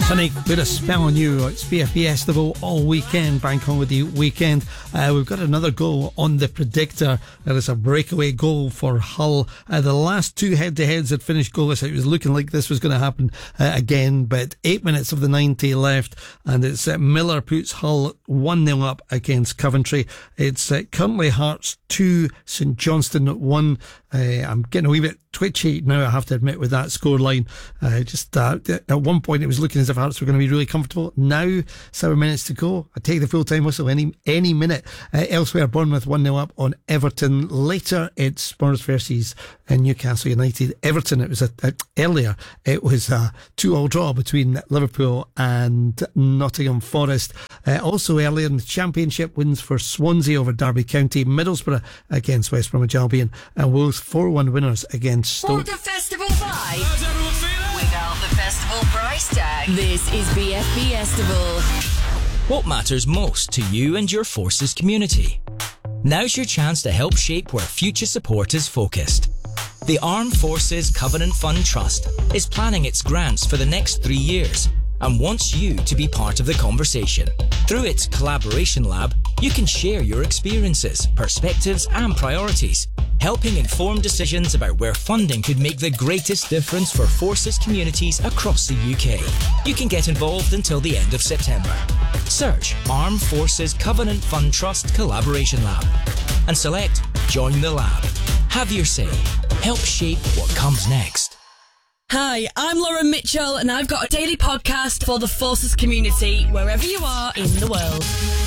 Sunny, put a spell on you. It's BFB Estival all weekend, bank holiday weekend. We've got another goal on the predictor. There is a breakaway goal for Hull. The last two head-to-heads had finished goalless. It was looking like this was going to happen again, but 8 minutes of the 90 left, and it's Miller puts Hull 1-0 up against Coventry. It's currently Hearts 2, St Johnstone 1. I'm getting a wee bit twitchy now, I have to admit, with that scoreline. At one point it was looking as if Hearts were going to be really comfortable. Now, 7 minutes to go. I take the full-time whistle any minute. Elsewhere, Bournemouth 1-0 up on Everton. Later, it's Spurs versus Newcastle United. Everton, it was earlier, it was a 2-2 draw between Liverpool and Nottingham Forest. Also earlier in the Championship, wins for Swansea over Derby County, Middlesbrough against West Bromwich Albion, and Wolves 4-1 winners against Stoke. For the festival vibe, without the festival price tag, this is BFB Estival. What matters most to you and your Forces community? Now's your chance to help shape where future support is focused. The Armed Forces Covenant Fund Trust is planning its grants for the next 3 years and wants you to be part of the conversation. Through its Collaboration Lab, you can share your experiences, perspectives and priorities, helping inform decisions about where funding could make the greatest difference for Forces communities across the UK. You can get involved until the end of September. Search Armed Forces Covenant Fund Trust Collaboration Lab and select Join the Lab. Have your say. Help shape what comes next. Hi, I'm Lauren Mitchell and I've got a daily podcast for the Forces community wherever you are in the world.